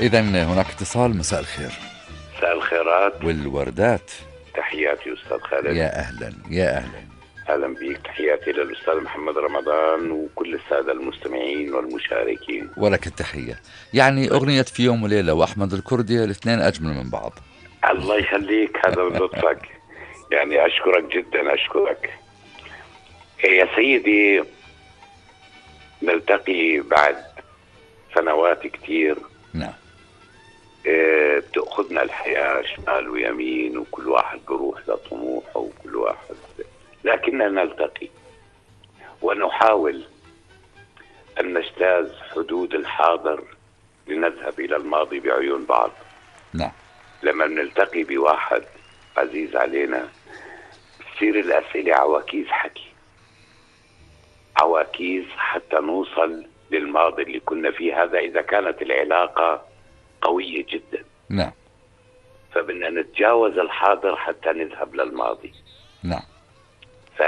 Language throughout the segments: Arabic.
إذا هناك اتصال. مساء الخير. مساء الخيرات. والوردات. تحياتي أستاذ خالد. يا أهلا يا أهلا. أهلا بك. تحياتي للأستاذ محمد رمضان وكل السادة المستمعين والمشاركين. ولك التحية. يعني أغنية في يوم وليلة وأحمد الكردي الاثنين أجمل من بعض. الله يخليك، هذا من لطفك. يعني أشكرك جدا، أشكرك يا سيدي. نلتقي بعد سنوات كتير. نعم. بتأخذنا الحياة شمال ويمين، وكل واحد بروح لطموحه، وكل واحد، لكننا نلتقي ونحاول أن نجتاز حدود الحاضر لنذهب إلى الماضي بعيون بعض. نعم. لما نلتقي بواحد عزيز علينا بتصير الأسئلة عواكيز حكي، عواكيز حتى نوصل للماضي اللي كنا فيه. هذا إذا كانت العلاقة قوية جدا. نعم. فبدنا نتجاوز الحاضر حتى نذهب للماضي. نعم. ف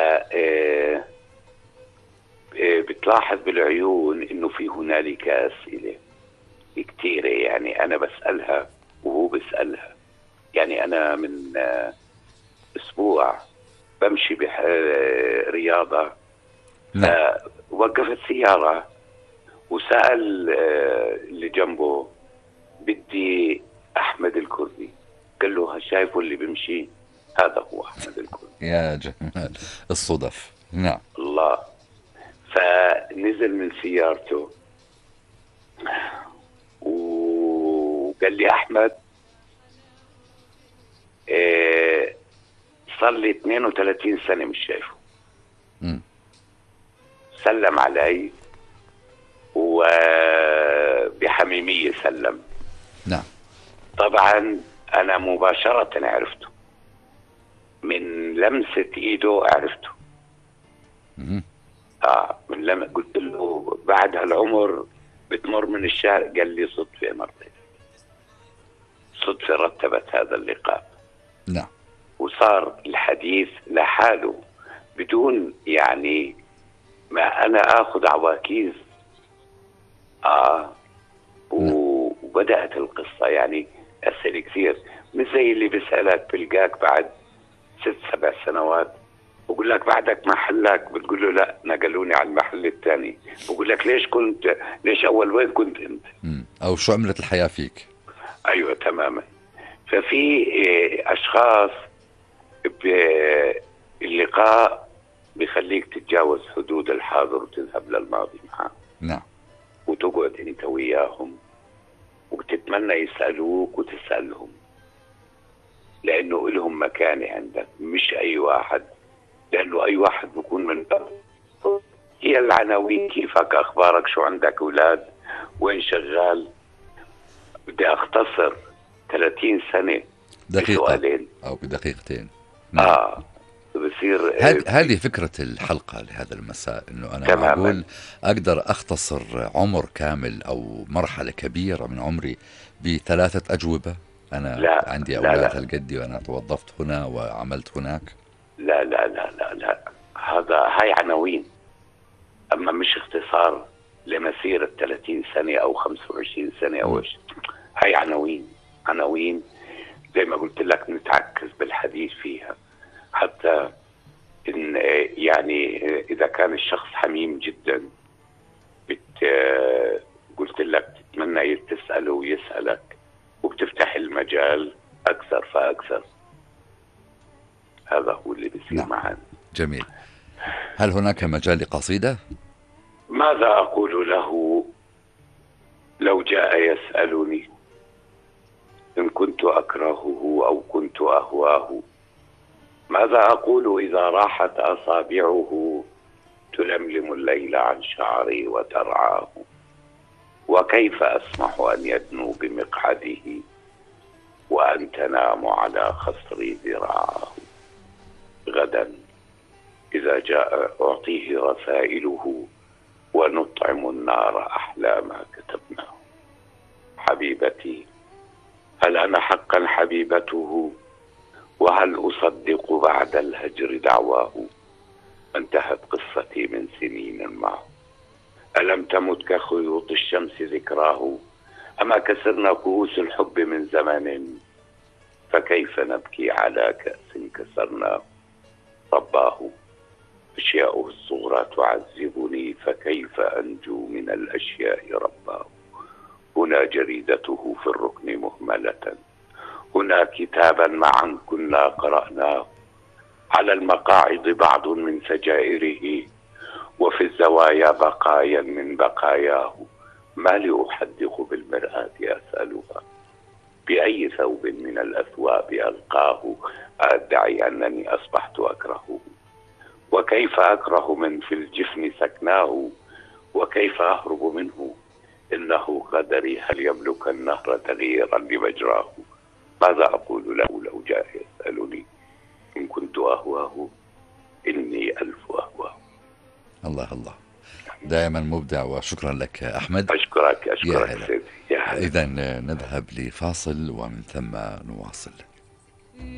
بتلاحظ بالعيون انه في هنالك اسئله كثيره، يعني انا بسالها وهو بسالها. يعني انا من اسبوع بمشي برياضه. نعم. وقفت سياره وسال اللي جنبه بدي احمد الكردي. قال له شايفه اللي بمشي؟ هذا هو احمد الكردي. يا جمال الصدف. نعم. الله. فنزل من سيارته وقال لي احمد صار لي 32 سنة مش شايفه. سلم علي وبحميمية سلم. نعم. طبعا انا مباشرة عرفته، من لمسة ايده عرفته. من لما قلت له بعد هالعمر بتمر من الشارع، قال لي صدفة مرتين، صدفة رتبت هذا اللقاء. نعم. وصار الحديث لحاله بدون يعني ما أنا أخذ عواكيز. وبدأت القصة يعني أسئلة كثير، مش زي اللي بيسألك بلقاك بعد 6-7 سنوات بقول لك بعدك محلك، بتقول له لا نقلوني على المحل الثاني. بقول لك ليش أول وين كنت أنت؟ أو شو عملت الحياة فيك؟ أيوة تماما. ففي أشخاص اللقاء بيخليك تتجاوز حدود الحاضر وتذهب للماضي معه. نعم. وتقعد أنت وياهم وبتتمنى يسألوك وتسألهم، لأنه لهم مكانة عندك، مش أي واحد. لأنه أي واحد بيكون من هي العناوين: كيفك، أخبارك، شو عندك أولاد، وين شغال. بدي أختصر 30 سنة بسؤالين أو بدقيقتين. نعم. بصير هذه فكرة الحلقة لهذا المساء، إنه أنا معقول أقدر أختصر عمر كامل أو مرحلة كبيرة من عمري ب3 أجوبة. أنا لا عندي أولاد هالقدي وأنا توظفت هنا وعملت هناك. لا لا لا لا لا، هاي عناوين، أما مش اختصار لمسيرة 30 سنة أو 25 سنة أو هاي عناوين زي ما قلت لك نتعكز بالحديث فيها، حتى إن يعني إذا كان الشخص حميم جدا قلت لك تتمنى تسأله ويسألك، وبتفتح المجال أكثر فأكثر. هذا هو اللي بيصير. نعم. معنا. جميل. هل هناك مجال لقصيدة؟ ماذا أقول له لو جاء يسألني إن كنت أكرهه أو كنت أهواه؟ ماذا أقول إذا راحت أصابعه تلملم الليل عن شعري وترعاه؟ وكيف أسمح أن يدنو بمقعده وأن تنام على خصري ذراعه؟ غدا إذا جاء أعطيه رسائله ونطعم النار أحلى ما كتبناه. حبيبتي، هل أنا حقا حبيبته؟ وهل أصدق بعد الهجر دعواه؟ انتهت قصتي من سنين معه. ألم تمت كخيوط الشمس ذكراه؟ أما كسرنا كؤوس الحب من زمن، فكيف نبكي على كأس كسرناه. رباه أشياء الصغرى تعذبني، فكيف أنجو من الأشياء رباه. هنا جريدته في الركن مهملة، هنا كتابا معا كنا قرأناه، على المقاعد بعض من سجائره، وفي الزوايا بقايا من بقاياه. ما لأحدق بالمرآة أسألها، بأي ثوب من الأثواب ألقاه. أدعي أنني أصبحت أكرهه، وكيف أكره من في الجفن سكناه. وكيف أهرب منه، إنه قدري، هل يملك النهر تغييرا لمجراه. ماذا أقول له لو جاء يسألني، إن كنت أهواه إني ألف أهواه. الله الله، دائما مبدع، وشكرا لك أحمد. أشكرك سيدي. إذا نذهب لفاصل ومن ثم نواصل.